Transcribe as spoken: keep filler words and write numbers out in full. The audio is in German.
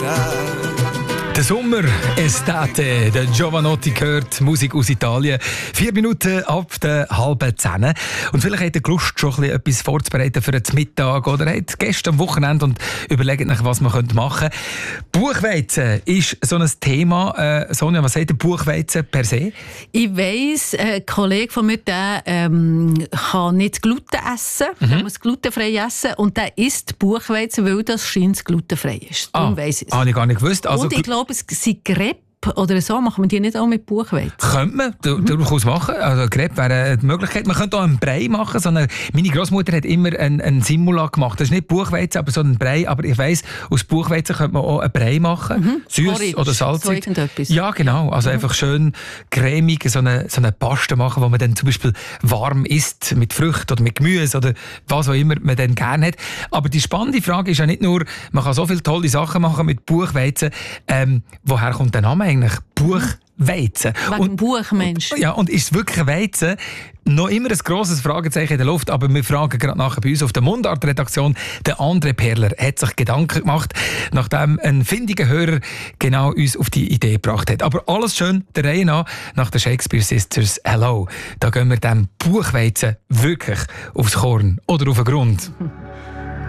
Der Sommer, Estate, der Giovanotti gehört, Musik aus Italien. Vier Minuten ab der halben zehn. Und vielleicht hat ihr Lust, schon etwas vorzubereiten für den Mittag oder hat gestern am Wochenende und überlegt nach, was man machen könnte. Buchweizen ist so ein Thema. Äh, Sonja, was sagt der Buchweizen per se? Ich weiss, ein Kollege von mir, der ähm, kann nicht Gluten essen. Mhm. Der muss glutenfrei essen. Und der isst Buchweizen, weil das scheint glutenfrei ist. Darum ah, weiss ich es. Habe ich gar nicht gewusst. Also, und ich glaube, es sind Crepe oder so, machen wir die nicht auch mit Buchweizen? Könnte man du, mhm. durchaus machen. Also Crepe wäre eine Möglichkeit. Man könnte auch einen Brei machen. So eine, meine Großmutter hat immer einen, einen Simula gemacht. Das ist nicht Buchweizen, aber so ein Brei. Aber ich weiss, aus Buchweizen könnte man auch einen Brei machen. Mhm. Süß Porridge oder salzig. So ja, genau. Also mhm. einfach schön cremig, so eine, so eine Paste machen, wo man dann zum Beispiel warm isst, mit Früchten oder mit Gemüse oder was auch immer man dann gerne hat. Aber die spannende Frage ist ja nicht nur, man kann so viele tolle Sachen machen mit Buchweizen. Ähm, woher kommt der Name eigentlich? Buchweizen. Wegen und, Buch, Mensch. Ja, und ist es wirklich ein Weizen? Noch immer ein grosses Fragezeichen in der Luft, aber wir fragen gerade nachher bei uns auf der Mundart-Redaktion. Der André Perler hat sich Gedanken gemacht, nachdem ein findiger Hörer genau uns auf die Idee gebracht hat. Aber alles schön der Reihe nach, nach den Shakespeare Sisters Hello. Da gehen wir dem Buchweizen wirklich aufs Korn oder auf den Grund.